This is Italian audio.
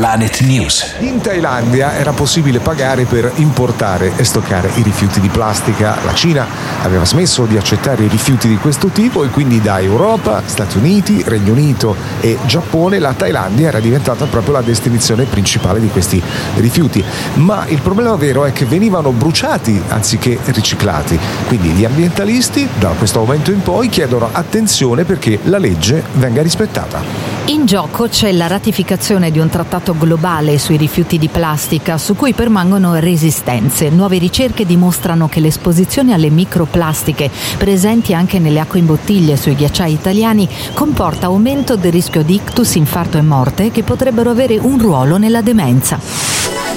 Planet News. In Thailandia era possibile pagare per importare e stoccare i rifiuti di plastica. La Cina aveva smesso di accettare i rifiuti di questo tipo e quindi da Europa, Stati Uniti, Regno Unito e Giappone la Thailandia era diventata proprio la destinazione principale di questi rifiuti. Ma il problema vero è che venivano bruciati anziché riciclati. Quindi gli ambientalisti da questo momento in poi chiedono attenzione perché la legge venga rispettata. In gioco c'è la ratificazione di un trattato globale sui rifiuti di plastica su cui permangono resistenze. Nuove ricerche dimostrano che l'esposizione alle microplastiche presenti anche nelle acque in bottiglie sui ghiacciai italiani comporta aumento del rischio di ictus, infarto e morte che potrebbero avere un ruolo nella demenza.